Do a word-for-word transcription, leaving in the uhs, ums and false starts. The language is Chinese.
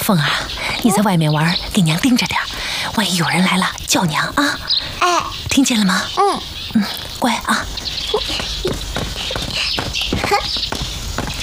凤儿，你在外面玩，给娘盯着点，万一有人来了叫娘啊！ 哎， 听见了吗？ 嗯。